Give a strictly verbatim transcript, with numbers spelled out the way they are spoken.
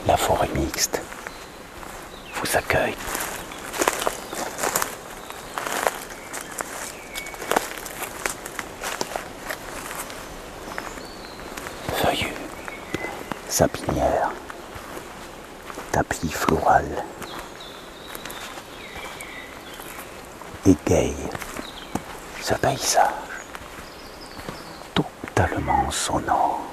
La forêt mixte vous accueille. Feuillus, sapinières, tapis floral, égaye ce paysage totalement sonore.